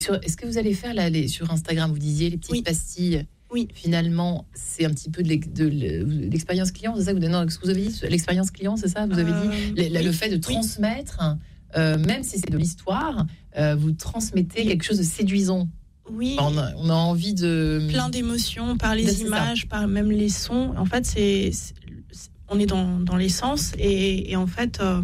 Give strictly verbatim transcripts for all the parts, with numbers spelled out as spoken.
Sur, est-ce que vous allez faire là, les, sur Instagram, vous disiez les petites oui. pastilles? Oui. Finalement, c'est un petit peu de, l'ex, de l'expérience client, c'est ça que vous, non, ce que vous avez dit, l'expérience client, c'est ça, vous avez euh, dit le, oui. le fait de transmettre, oui. euh, même si c'est de l'histoire, euh, vous transmettez quelque chose de séduisant. Oui. On a, on a envie de plein d'émotions par les de, images, par même les sons. En fait, c'est, c'est on est dans, dans les sens et, et en fait. Euh,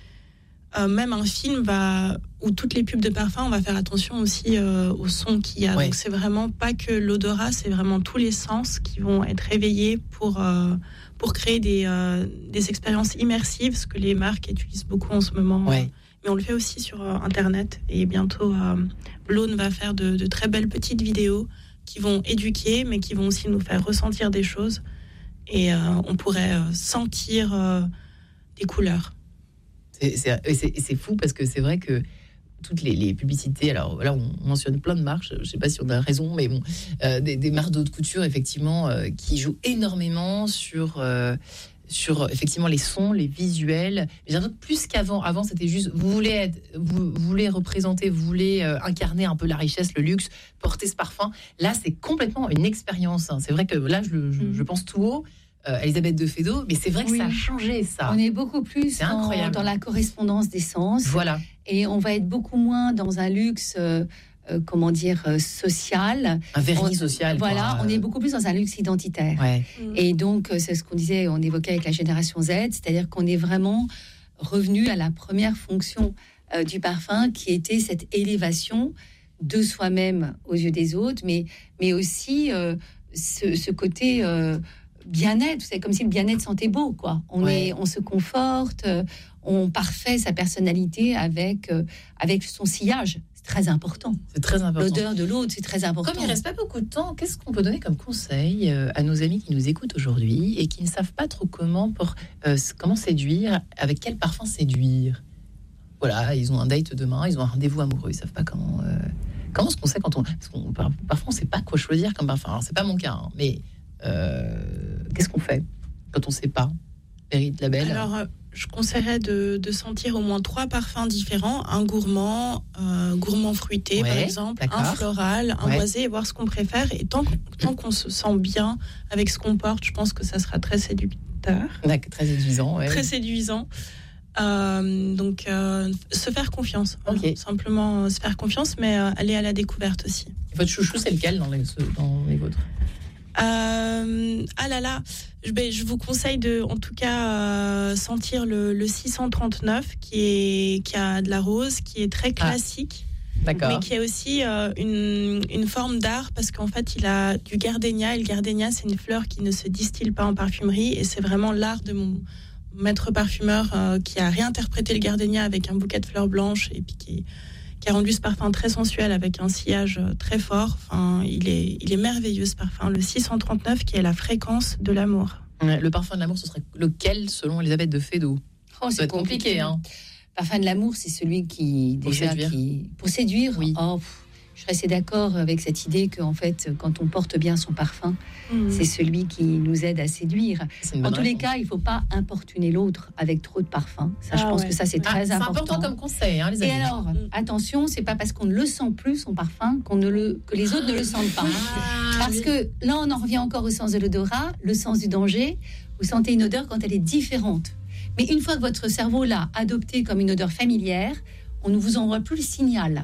Euh, même un film va, où toutes les pubs de parfum, on va faire attention aussi euh, au son qu'il y a. Ouais. Donc c'est vraiment pas que l'odorat, c'est vraiment tous les sens qui vont être réveillés pour, euh, pour créer des, euh, des expériences immersives, ce que les marques utilisent beaucoup en ce moment. Ouais. Mais on le fait aussi sur euh, Internet. Et bientôt, euh, Blone va faire de, de très belles petites vidéos qui vont éduquer, mais qui vont aussi nous faire ressentir des choses. Et euh, on pourrait euh, sentir euh, des couleurs. C'est, c'est, c'est, c'est fou parce que c'est vrai que toutes les, les publicités, alors là on mentionne plein de marques, je ne sais pas si on a raison, mais bon, euh, des, des marques d'haute couture effectivement euh, qui jouent énormément sur, euh, sur effectivement les sons, les visuels. Mais j'ai l'impression que plus qu'avant, avant c'était juste vous voulez être, vous, vous voulez représenter, vous voulez euh, incarner un peu la richesse, le luxe, porter ce parfum. Là c'est complètement une expérience. Hein. C'est vrai que là je, je, je pense tout haut. Euh, Elisabeth de Fédot, mais c'est vrai que oui. ça a changé ça. On est beaucoup plus dans, dans la correspondance des sens. Voilà. Et on va être beaucoup moins dans un luxe, euh, euh, comment dire, euh, social. Un vernis on, social. Voilà, quoi. on est beaucoup plus dans un luxe identitaire. Ouais. Mmh. Et donc, c'est ce qu'on disait, on évoquait avec la génération Z, c'est-à-dire qu'on est vraiment revenu à la première fonction euh, du parfum, qui était cette élévation de soi-même aux yeux des autres, mais, mais aussi euh, ce, ce côté... Euh, bien-être, c'est comme si le bien-être sentait beau, quoi. On ouais. est, on se conforte, on parfait sa personnalité avec euh, avec son sillage. C'est très important. C'est très important. L'odeur de l'autre, c'est très important. Comme il reste pas beaucoup de temps, qu'est-ce qu'on peut donner comme conseil à nos amis qui nous écoutent aujourd'hui et qui ne savent pas trop comment pour euh, comment séduire, avec quel parfum séduire? Voilà, ils ont un date demain, ils ont un rendez-vous amoureux, ils savent pas comment. Euh, comment est-ce qu'on sait quand on, parce qu'on parfois on sait pas quoi choisir comme parfum. Alors c'est pas mon cas, hein, mais Euh, qu'est-ce qu'on fait quand on ne sait pas? Péri de Label. Alors, euh, je conseillerais de, de sentir au moins trois parfums différents. Un gourmand, euh, gourmand fruité, ouais, par exemple, d'accord. un floral, un ouais. boisé, et voir ce qu'on préfère. Et tant, tant qu'on se sent bien avec ce qu'on porte, je pense que ça sera très séducteur. D'accord, très séduisant. Ouais. Très séduisant. Euh, donc, euh, se faire confiance. Okay. Hein, simplement euh, se faire confiance, mais euh, aller à la découverte aussi. Et votre chouchou, c'est lequel dans les, dans les vôtres? Euh, ah là là, je, ben, je vous conseille de, en tout cas, euh, sentir le, le six cent trente-neuf qui est qui a de la rose, qui est très classique, ah, d'accord. mais qui a aussi euh, une une forme d'art parce qu'en fait il a du gardénia et le gardénia c'est une fleur qui ne se distille pas en parfumerie et c'est vraiment l'art de mon maître parfumeur euh, qui a réinterprété le gardénia avec un bouquet de fleurs blanches et puis qui qui a rendu ce parfum très sensuel avec un sillage très fort. Enfin, il est, il est merveilleux ce parfum. Le six cent trente-neuf qui est la fréquence de l'amour. Le parfum de l'amour, ce serait lequel selon Elisabeth de Fédot? Oh, c'est compliqué. compliqué hein. Parfum de l'amour, c'est celui qui pour déjà séduire. qui pour séduire. Oui. Oh, pff, je serais assez d'accord avec cette idée que en fait, quand on porte bien son parfum, mmh. c'est celui qui nous aide à séduire. En tous les cas, il ne faut pas importuner l'autre avec trop de parfum. Ça, ah, je pense ouais. que ça, c'est ah, très c'est important. C'est important comme conseil, hein, les amis. Et alors, mmh. attention, c'est pas parce qu'on ne le sent plus son parfum qu'on ne le que les autres ne le sentent pas. Ah, parce oui. que là, on en revient encore au sens de l'odorat, le sens du danger. Vous sentez une odeur quand elle est différente. Mais une fois que votre cerveau l'a adoptée comme une odeur familière, on ne vous envoie plus le signal.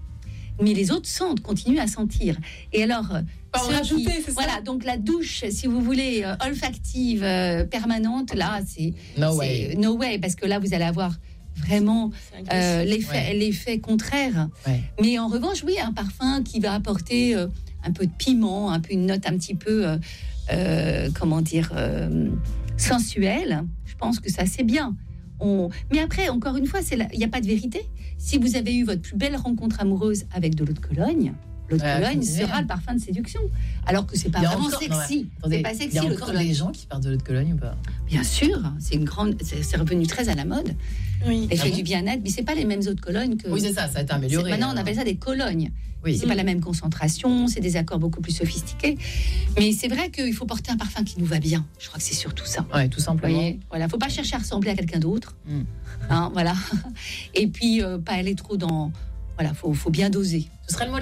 Mais les autres sentent, continuent à sentir. Et alors, Pas en rajouter, qui, c'est voilà, ça. donc la douche, si vous voulez, euh, olfactive, euh, permanente, là, c'est no c'est, way. No way, parce que là, vous allez avoir vraiment euh, l'effet, ouais. l'effet contraire. Ouais. Mais en revanche, oui, un parfum qui va apporter euh, un peu de piment, un peu une note un petit peu, euh, euh, comment dire, euh, sensuelle. Je pense que ça, c'est bien. On... Mais après, encore une fois, il n'y a pas de vérité. Si vous avez eu votre plus belle rencontre amoureuse avec de l'eau de Cologne, l'eau de Cologne euh, sera le parfum de séduction. Alors que c'est pas vraiment encore, sexy. Non, ouais. C'est pas sexy. Il y a encore des gens qui parlent de l'eau de Cologne ou pas? Bien sûr, c'est une grande, c'est, c'est revenu très à la mode. Oui. L'effet ah du bien-être, mais c'est pas les mêmes eau de Cologne que. Oui, c'est ça, ça a été amélioré. Maintenant, alors. on appelle ça des colognes. Oui. C'est mmh. pas la même concentration, c'est des accords beaucoup plus sophistiqués. Mais c'est vrai qu'il faut porter un parfum qui nous va bien. Je crois que c'est surtout ça. Ouais, tout simplement. Voyez, voilà, faut pas chercher à ressembler à quelqu'un d'autre. Mmh. Hein, voilà. Et puis euh, pas aller trop dans. Voilà, faut, faut bien doser. Ce sera le mot